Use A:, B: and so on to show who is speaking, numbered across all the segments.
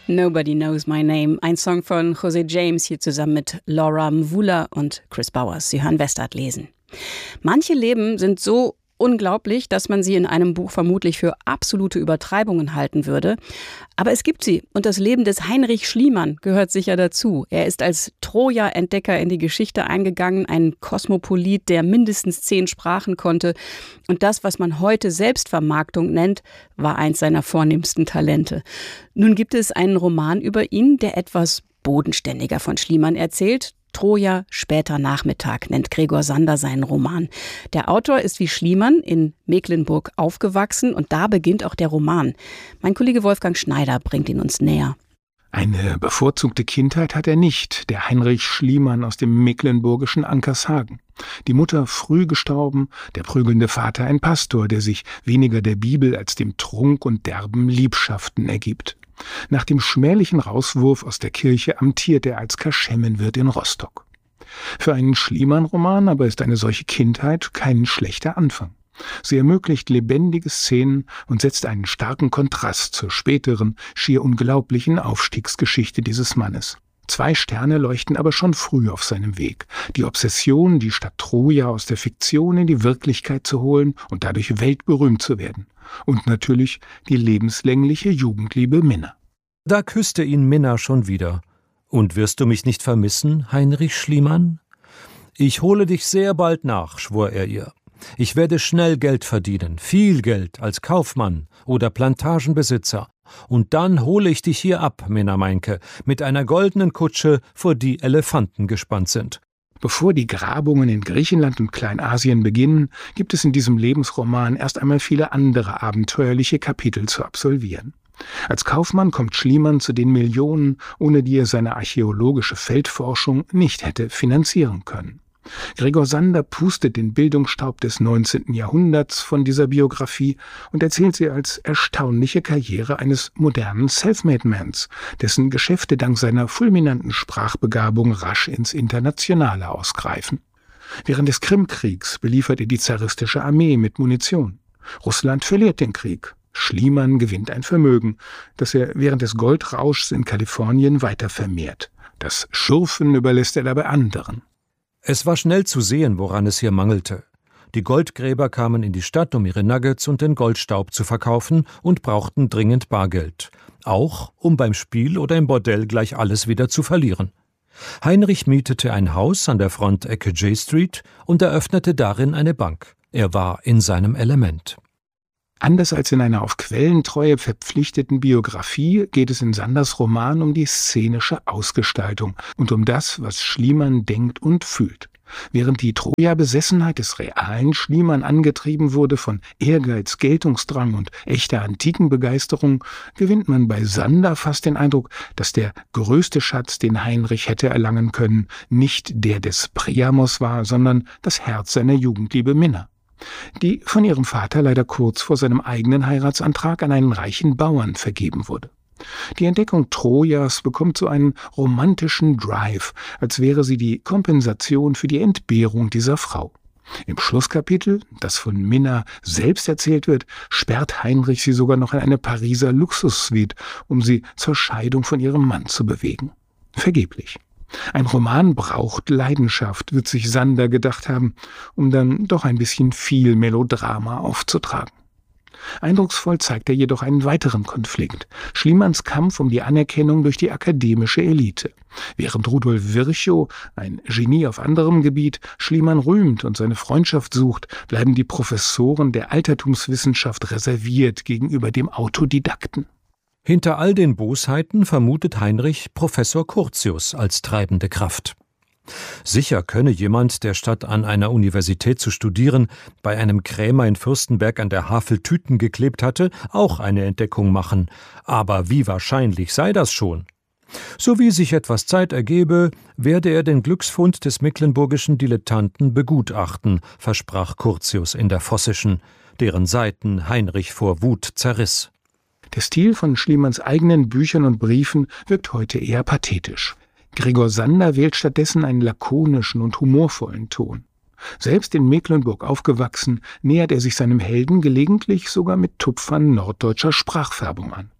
A: Nobody Knows My Name, ein Song von José James, hier zusammen mit Laura Mvula und Chris Bowers. Sie hören Westart lesen. Manche Leben sind so unglaublich, dass man sie in einem Buch vermutlich für absolute Übertreibungen halten würde. Aber es gibt sie und das Leben des Heinrich Schliemann gehört sicher dazu. Er ist als Troja-Entdecker in die Geschichte eingegangen, ein Kosmopolit, der mindestens 10 Sprachen konnte. Und das, was man heute Selbstvermarktung nennt, war eins seiner vornehmsten Talente. Nun gibt es einen Roman über ihn, der etwas bodenständiger von Schliemann erzählt. Troja, später Nachmittag, nennt Gregor Sander seinen Roman. Der Autor ist wie Schliemann in Mecklenburg aufgewachsen und da beginnt auch der Roman. Mein Kollege Wolfgang Schneider bringt ihn uns näher.
B: Eine bevorzugte Kindheit hat er nicht, der Heinrich Schliemann aus dem mecklenburgischen Ankershagen. Die Mutter früh gestorben, der prügelnde Vater ein Pastor, der sich weniger der Bibel als dem Trunk und derben Liebschaften ergibt. Nach dem schmählichen Rauswurf aus der Kirche amtiert er als Kaschemmenwirt in Rostock. Für einen Schliemann-Roman aber ist eine solche Kindheit kein schlechter Anfang. Sie ermöglicht lebendige Szenen und setzt einen starken Kontrast zur späteren, schier unglaublichen Aufstiegsgeschichte dieses Mannes. 2 Sterne leuchten aber schon früh auf seinem Weg. Die Obsession, die Stadt Troja aus der Fiktion in die Wirklichkeit zu holen und dadurch weltberühmt zu werden. Und natürlich die lebenslängliche Jugendliebe Minna.
C: Da küsste ihn Minna schon wieder. »Und wirst du mich nicht vermissen, Heinrich Schliemann?« »Ich hole dich sehr bald nach«, schwor er ihr. »Ich werde schnell Geld verdienen, viel Geld, als Kaufmann oder Plantagenbesitzer. Und dann hole ich dich hier ab, Minna Meinke, mit einer goldenen Kutsche, vor die Elefanten gespannt sind.«
B: Bevor die Grabungen in Griechenland und Kleinasien beginnen, gibt es in diesem Lebensroman erst einmal viele andere abenteuerliche Kapitel zu absolvieren. Als Kaufmann kommt Schliemann zu den Millionen, ohne die er seine archäologische Feldforschung nicht hätte finanzieren können. Gregor Sander pustet den Bildungsstaub des 19. Jahrhunderts von dieser Biografie und erzählt sie als erstaunliche Karriere eines modernen Selfmade-Mans, dessen Geschäfte dank seiner fulminanten Sprachbegabung rasch ins Internationale ausgreifen. Während des Krimkriegs beliefert er die zaristische Armee mit Munition. Russland verliert den Krieg. Schliemann gewinnt ein Vermögen, das er während des Goldrauschs in Kalifornien weiter vermehrt. Das Schürfen überlässt er dabei anderen.
C: Es war schnell zu sehen, woran es hier mangelte. Die Goldgräber kamen in die Stadt, um ihre Nuggets und den Goldstaub zu verkaufen und brauchten dringend Bargeld. Auch, um beim Spiel oder im Bordell gleich alles wieder zu verlieren. Heinrich mietete ein Haus an der Frontecke J Street und eröffnete darin eine Bank. Er war in seinem Element.
B: Anders als in einer auf Quellentreue verpflichteten Biografie geht es in Sanders Roman um die szenische Ausgestaltung und um das, was Schliemann denkt und fühlt. Während die Troja-Besessenheit des realen Schliemann angetrieben wurde von Ehrgeiz, Geltungsdrang und echter Antikenbegeisterung, gewinnt man bei Sander fast den Eindruck, dass der größte Schatz, den Heinrich hätte erlangen können, nicht der des Priamos war, sondern das Herz seiner Jugendliebe Minna, die von ihrem Vater leider kurz vor seinem eigenen Heiratsantrag an einen reichen Bauern vergeben wurde. Die Entdeckung Trojas bekommt so einen romantischen Drive, als wäre sie die Kompensation für die Entbehrung dieser Frau. Im Schlusskapitel, das von Minna selbst erzählt wird, sperrt Heinrich sie sogar noch in eine Pariser Luxussuite, um sie zur Scheidung von ihrem Mann zu bewegen. Vergeblich. Ein Roman braucht Leidenschaft, wird sich Sander gedacht haben, um dann doch ein bisschen viel Melodrama aufzutragen. Eindrucksvoll zeigt er jedoch einen weiteren Konflikt: Schliemanns Kampf um die Anerkennung durch die akademische Elite. Während Rudolf Virchow, ein Genie auf anderem Gebiet, Schliemann rühmt und seine Freundschaft sucht, bleiben die Professoren der Altertumswissenschaft reserviert gegenüber dem Autodidakten.
C: Hinter all den Bosheiten vermutet Heinrich Professor Curtius als treibende Kraft. Sicher könne jemand, der statt an einer Universität zu studieren, bei einem Krämer in Fürstenberg an der Havel Tüten geklebt hatte, auch eine Entdeckung machen. Aber wie wahrscheinlich sei das schon? So wie sich etwas Zeit ergebe, werde er den Glücksfund des mecklenburgischen Dilettanten begutachten, versprach Curtius in der Vossischen, deren Seiten Heinrich vor Wut zerriss.
B: Der Stil von Schliemanns eigenen Büchern und Briefen wirkt heute eher pathetisch. Gregor Sander wählt stattdessen einen lakonischen und humorvollen Ton. Selbst in Mecklenburg aufgewachsen, nähert er sich seinem Helden gelegentlich sogar mit Tupfern norddeutscher Sprachfärbung an.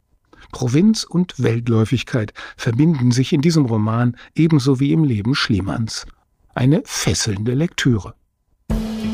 B: Provinz und Weltläufigkeit verbinden sich in diesem Roman ebenso wie im Leben Schliemanns. Eine fesselnde Lektüre.